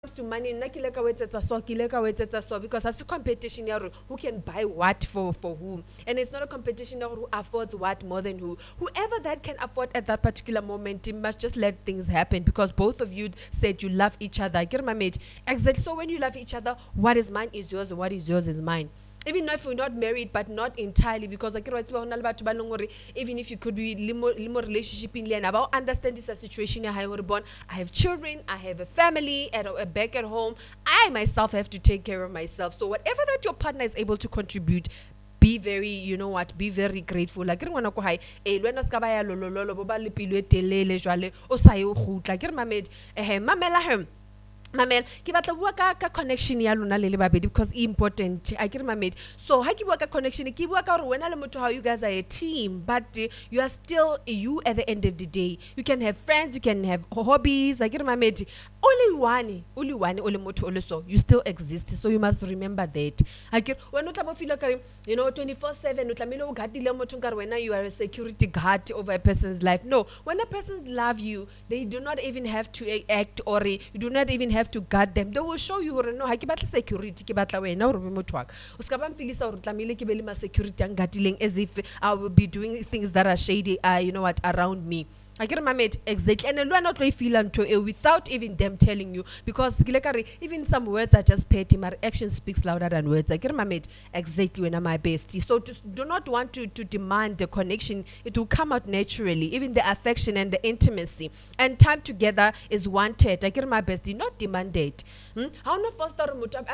to money, because as a competition, who can buy what for whom, and it's not a competition of who affords what more than who. Whoever that can afford at that particular moment, you must just let things happen because both of you said you love each other. Get my mate. Exactly. So when you love each other, what is mine is yours, and what is yours is mine. Even if we're not married, but not entirely, because even if you could be limo relationship in Lian, about understand this situation I have children, I have a family back at home. I myself have to take care of myself. So whatever that your partner is able to contribute, be very, be very grateful. Like ngwana ko hae e lwena ska ba ya lololo bo ba le pilo e telele jwale o sa ye o gutla ke re mamed mamela hem. Mamel, ke batla bua ka connection ya lona le le babedi because important. I get mamedi. So ha ke bua ka connection, ke bua ka hore wena le motho how you guys are a team, but you are still you at the end of the day. You can have friends, you can have hobbies. I get mamedi. Only one, only motho ole so. You still exist, so you must remember that. I get when o tla bo feel like 24/7 o tlamile o gatile motho nkare wena you are a security guard over a person's life. No, when a person love you, they do not even have to act or you do not even have to guard them. They will show you hore no ha ke batla security ke batla wena hore be motho wa ka o ska ba mfilisa hore tlamile ke be le ma security ang gatileng as if I will be doing things that are shady around me. I get my mate exactly, and not feel unto without even them telling you, because even some words are just petty. My action speaks louder than words. I get my mate exactly when I'm my bestie. So do not want to demand the connection. It will come out naturally. Even the affection and the intimacy and time together is wanted. I get my bestie, not demanded. How no foster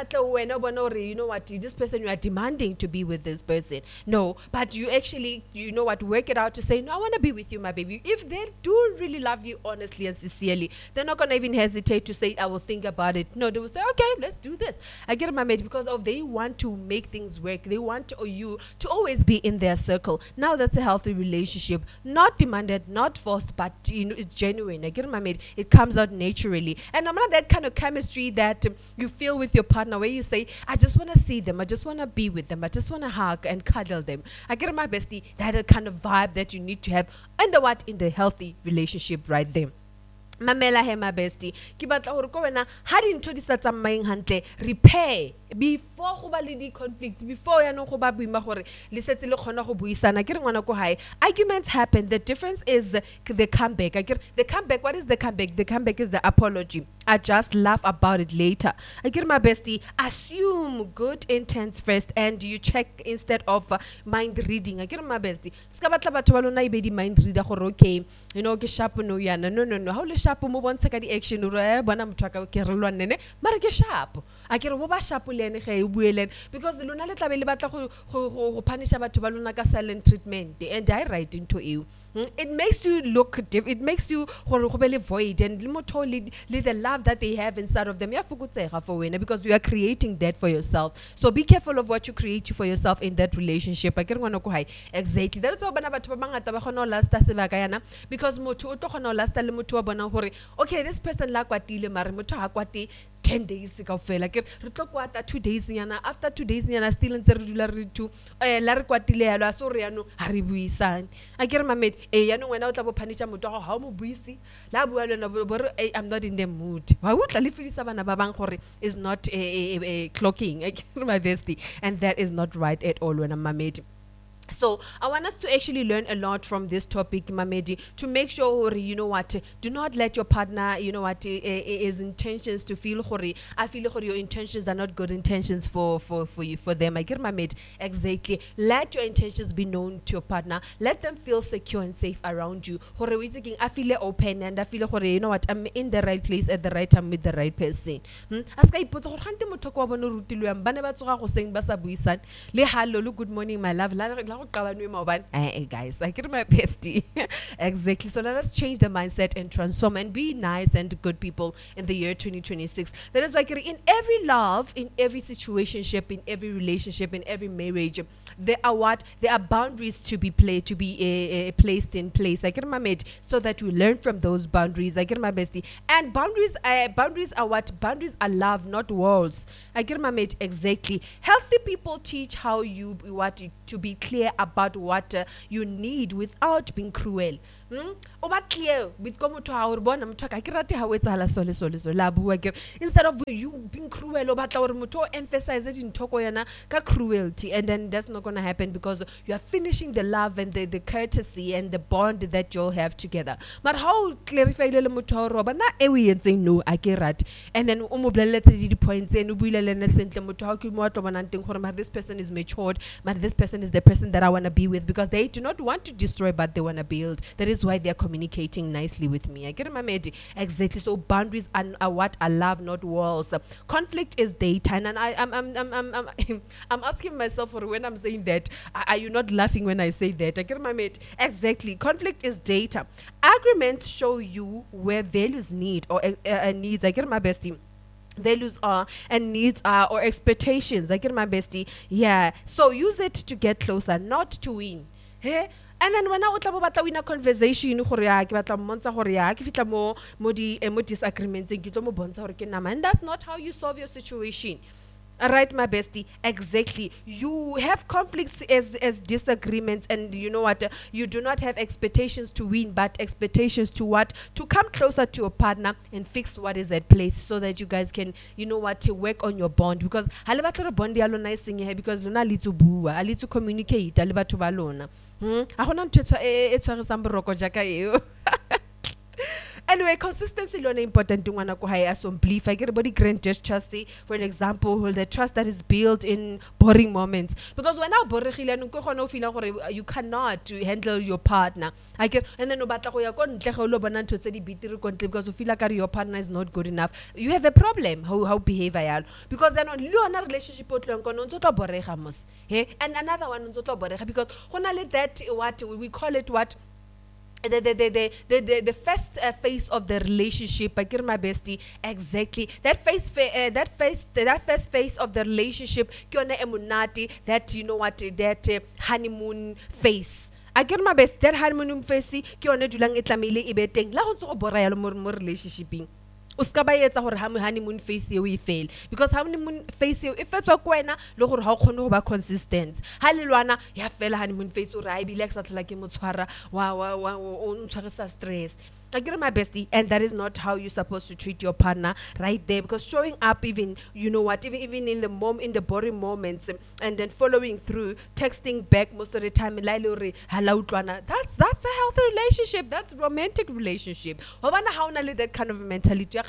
this person you are demanding to be with this person. No, but you actually work it out to say no, I want to be with you, my baby. If they do really love you honestly and sincerely, they're not gonna even hesitate to say I will think about it. No, they will say okay, let's do this. I get my mate because they want to make things work. They want you to always be in their circle. Now that's a healthy relationship, not demanded, not forced, but it's genuine. I get my mate. It comes out naturally, and I'm not that kind of chemistry that you feel with your partner where you say I just want to see them, I just want to be with them, I just want to hug and cuddle them. I get my bestie. That kind of vibe that you need to have in the healthy relationship right there. Mamela he my bestie ki batla hore ko wena ha dintho di sa tsamayeng hantle repair before go ba le di conflicts, before ya no go ba buima gore le setse le khona go buisana ke re ngwana ko hae. Arguments happen, the difference is the comeback. The comeback, what is the comeback? The comeback is the apology. I just laugh about it later. I get my bestie, assume good intents first and you check instead of mind reading. I get my bestie ska batla batho ba lona ibedi mind reader gore okay ke sharp no yana no how le sharp mo bontsha ka di action re bona motho ka ke re lwanene mara ke sharp a ke re bo ba sharp le ene ge e bueleng because lona le tlabe le batla go punish batho ba lona ka silent treatment and I write into you. It makes you look it makes you go be le void and le motho le the love that they have inside of them ya fokutsega for wena because you are creating that for yourself. So be careful of what you create for yourself in that relationship. A ke re ngwana ko hae exactly that is why bana batho ba bangata ba gona last sebaka yana because motho o tlo gona last le motho wa bona gore okay this person la kwatile mare motho ha kwate 10 days ka fela ke re tlo kwata 2 days nyana after 2 days nyana still ntse re dula re tu la re kwatile yalo a so re yano ha re buisane. A ke re mamet yano wena o tla bo phanisha motho ga o mo buisi la bua lena bo re I'm not in the mood wa utla le fedisa bana ba bang gore is not clocking. I ke re my bestie, and that is not right at all when I'm mamet. So I want us to actually learn a lot from this topic, Mamedi, to make sure, do not let your partner, his intentions to feel, I feel your intentions are not good intentions for you, for them. I get Mamedi, exactly. Let your intentions be known to your partner. Let them feel secure and safe around you. I feel open and I feel, I'm in the right place at the right time with the right person. Good morning, my love. Guys, I get my bestie. Exactly. So let us change the mindset and transform and be nice and good people in the year 2026. That is why in every love, in every situationship, in every relationship, in every marriage, there are boundaries to be placed in place. I get my mate so that we learn from those boundaries. I get my bestie. And boundaries are what? Boundaries are love, not walls. I get my mate exactly. Healthy people teach how to be clear about what you need without being cruel. o ba clear with ko motho ha o re bona motho ka ke rate ha o etsahala so la bua ke instead of you being cruel o batla gore motho o emphasize dintho ko yana ka cruelty, and then that's not going to happen because you are finishing the love and the courtesy and the bond that you'll have together. But how clarify le motho ro ba na e o entseng no a ke rate, and then o mo bleletse di points and o buile le nne sentle motho ha ke mo tlo bonang teng gore this person is matured, but this person is the person that I want to be with, because they do not want to destroy but they want to build. That is why they are communicating nicely with me. I get my medi. Exactly. So boundaries are what I love, not walls. Conflict is data, and I'm asking myself for when I'm saying that. Are you not laughing when I say that? I get my mate. Exactly. Conflict is data. Agreements show you where values need or needs. I get my bestie. Values are and needs are, or expectations. I get my bestie. Yeah. So use it to get closer, not to win. Hey? And then when I batla win a conversation gore ya ke batla mmontsha gore ya ke fitla mo disagreements ke tlo mo bontsha gore ke nama, and that's not how you solve your situation. All right, my bestie. Exactly. You have conflicts as disagreements, and you know what? You do not have expectations to win, but expectations to what? To come closer to your partner and fix what is at place, so that you guys can, you know what, to work on your bond. Because halibatlo bond ya lona iseng he, because lona li to bua, ali to communicate, alibatho ba lona. A gona ntwe e tshwarisang boroko jaka eo. Anyway, consistency is important to ngwana ko hae some belief. I get body grand gestures, for an example, the trust that is built in boring moments. Because when I boregile no go gona o feel gore you cannot handle your partner. I get, and then o batla go ya ko ntle ga lo bona ntho tse di bitiri ko ntle, because o feel like your partner is not good enough. You have a problem how behavior yalo. Because then on le relationship o tlong kono ntse tlo borega mos. He, and another one ntse tlo borega because gona le that what we call it what the first phase of the relationship. I get my bestie. Exactly. That first phase of the relationship, that you know what, that honeymoon phase. I get my best. That honeymoon phase, dulang itlamile ibeteng la go tso bora yalo mo relationshiping. Uska ba etsa gore honeymoon phase eo e fail, because honeymoon phase eo e fetswa kwena le gore ha o khone go ba consistent. Ha le lwana ya fela honeymoon phase o ra ibile ka tla ke motshwara wa o ntshwarisa stress. I get my bestie, and that is not how you're supposed to treat your partner right there, because showing up even, you know what, even in the boring moments, and then following through, texting back most of the time, that's a healthy relationship. That's romantic relationship. That kind of mentality.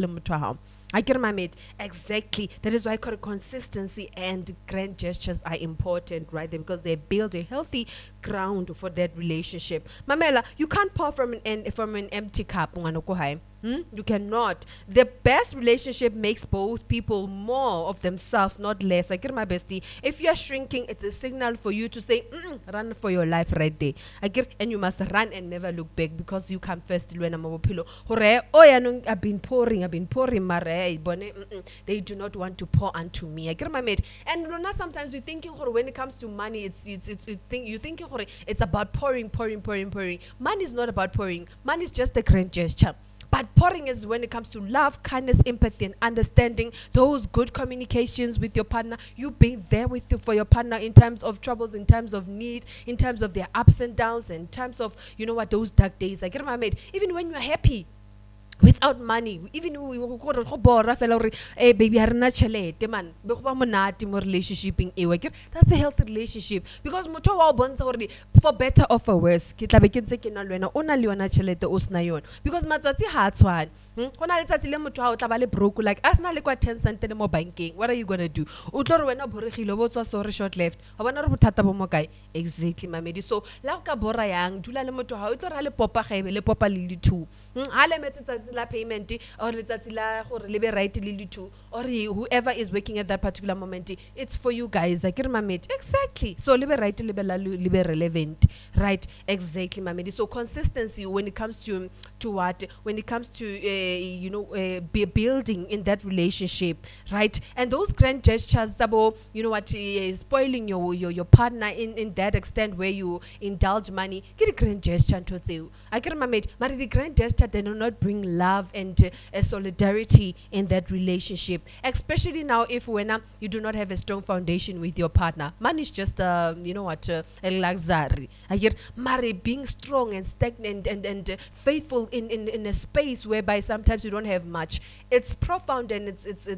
I get my mate. Exactly. That is why I call it consistency and grand gestures are important, right there, because they build a healthy ground for that relationship. Mamela, you can't pour from an empty cup. You cannot. The best relationship makes both people more of themselves, not less. I get my bestie. If you are shrinking, it's a signal for you to say, run for your life right there. I get, and you must run and never look back, because you come first. When I'm pillow, I've been pouring, mare. They do not want to pour unto me. I get my mate. And sometimes you thinking when it comes to money, you thinking it's about pouring. Money is not about pouring. Money is just a grand gesture. But pouring is when it comes to love, kindness, empathy, and understanding, those good communications with your partner, you being there for your partner in times of troubles, in times of need, in times of their ups and downs, in times of, you know what, those dark days. I get my mate. Even when you're happy, without money, even we go bora fela re baby ha rena chelete man be go ba monate mo relationshiping e ke that's a healthy relationship, because motho wa o bontsha gore for better or for worse ke tla be ke ntse ke na le wena o na le yona chelete o sna yona, because matsatsi ha a tshwane go na le tsatsi le motho ha o tla ba le broke like asna le kwa 10 cent le mo bankeng. What are you going to do? O tlo re wena boregile bo tswa so re short left wa bona re bothata bo mo kae. Exactly mamedi. So la ka bora yang dula le motho ha o tlo re le popa gaebe le popa le two ha le metse la payment or letsatsi la gore le be right le two, or whoever is working at that particular moment, it's for you guys. I get my mate. Exactly. So le be right le be relevant, right? Exactly my mate. So consistency when it comes to what, when it comes to be building in that relationship, right? And those grand gestures about, you know what, spoiling your partner in that extent where you indulge money, get a grand gesture to say I get my mate, but the grand gesture they do not bring love and a solidarity in that relationship, especially now if when you do not have a strong foundation with your partner. Money is just you know what, a luxury. I hear Mary being strong and stagnant and faithful in a space whereby sometimes you don't have much. It's profound and it's